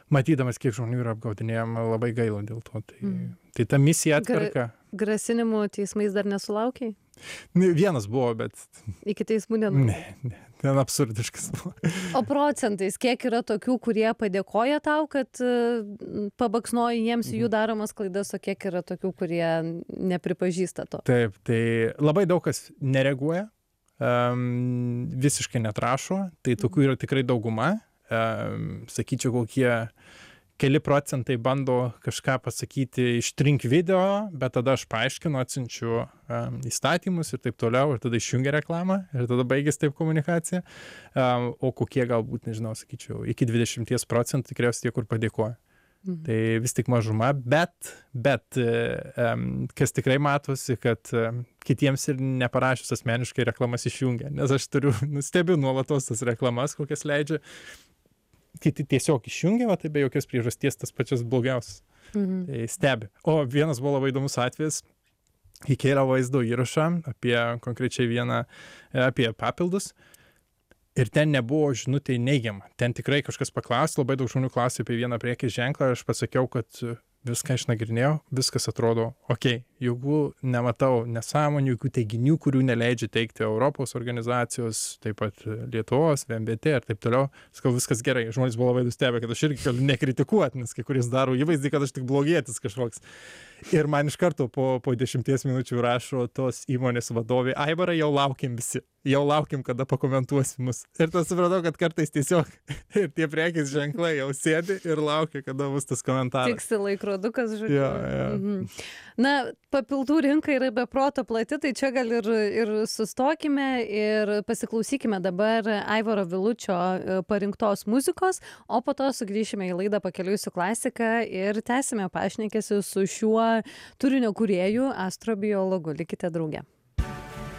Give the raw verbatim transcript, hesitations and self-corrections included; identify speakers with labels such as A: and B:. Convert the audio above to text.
A: matydamas, kiek žmonių yra apgaudinėjama, labai gaila dėl to. Tai,
B: Mhm.
A: tai ta misija atperka.
B: Grasinimų teismais dar nesulaukiai?
A: Nu, vienas buvo, bet
B: Iki teismų nenų.
A: ne, ne, ten absurdiškas buvo.
B: O procentais, kiek yra tokių, kurie padėkoja tau, kad e, pabaksnoji jiems jų daromas klaidas, o kiek yra tokių, kurie nepripažįsta to?
A: Taip, tai labai daug kas nereaguoja, um, visiškai netrašo, tai tokių yra tikrai dauguma. Um, sakyčiau, kokie keli procentai bando kažką pasakyti, ištrink video, bet tada aš paaiškinu, atsiunčiu um, įstatymus ir taip toliau, ir tada išjungia reklamą, ir tada baigės taip komunikacija. Um, o kokie galbūt, nežinau, sakyčiau, iki dvidešimt procentų tikriausiai tie, kur padėkoja. Mhm. Tai vis tik mažuma, bet, bet um, kas tikrai matosi, kad um, kitiems ir neparašius asmeniškai reklamas išjungia, nes aš turiu, stebiu nuolatos tas reklamas, kokias leidžia. Kiti tiesiog išjungia, o tai be jokios priežasties tas pačias blogiausias. Mhm. Tai stebi. O vienas buvo labai įdomus atvejis, įkėlė vaizdo įrašą apie konkrečiai vieną, apie papildus. Ir ten nebuvo žinutė neigiama. Ten tikrai kažkas paklausė, labai daug žmonių klausė apie vieną prekės ženklą ir aš pasakiau, kad viską išnagrinėjau, viskas atrodo ok. Jeigu nematau nesąmonių, jokių teiginių, kurių neleidžia teikti Europos organizacijos, taip pat Lietuvos, V M B T ir taip toliau, sakau, viskas gerai. Žmonės buvo labai nustebę, kad aš irgi galiu nekritikuoti, nes kai kuris daro įvaizdį, kad aš tik blogietis kažkoks. Ir man iš karto po, po dešimties minučių rašo tos įmonės vadovė, Aivarai, jau laukiam visi, jau laukiam, kada pakomentuosi mus. Ir tas supratau, kad kartais tiesiog ir tie prekės ženklai jau sėdi ir laukia, kada bus tas komentaras.
B: Tiksi laikrodukas, žodžiu.
A: Ja, ja.
B: Mhm. Na, papildų rinka yra be proto plati, tai čia gal ir, ir sustokime ir pasiklausykime dabar Aivaro Vilučio parinktos muzikos, o po to sugrįšime į laidą Pakeliui su klasika ir tęsime pašnekesį su šiuo turinio kūrėju, astrobiologu. Likite drauge.